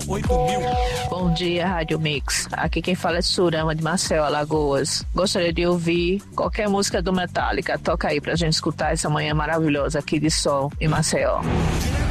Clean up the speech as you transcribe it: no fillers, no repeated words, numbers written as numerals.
8000. Bom dia, Rádio Mix. Aqui quem fala é Surama de Maceió, Alagoas. Gostaria de ouvir qualquer música do Metallica. Toca aí pra gente escutar essa manhã maravilhosa aqui de sol em Maceió.